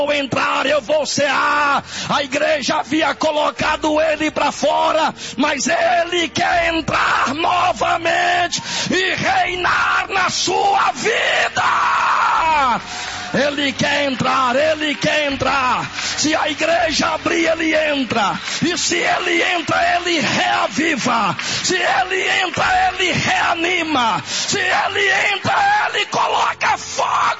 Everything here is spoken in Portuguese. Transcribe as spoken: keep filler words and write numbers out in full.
vou entrar, eu vou cear. A igreja havia colocado ele para fora, mas ele quer entrar novamente e reinar na sua vida. Ele quer entrar, ele quer entrar. Se a igreja abrir, ele entra. E se ele entra, ele reaviva. Se ele entra, ele reanima. Se ele entra, ele coloca fogo